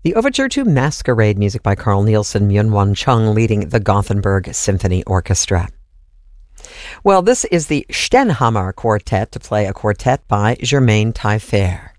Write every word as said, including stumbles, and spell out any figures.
The Overture to Masquerade, music by Carl Nielsen, Myung-Whun Chung leading the Gothenburg Symphony Orchestra. Well, this is the Stenhammar Quartet, to play a quartet by Germaine Taillefer.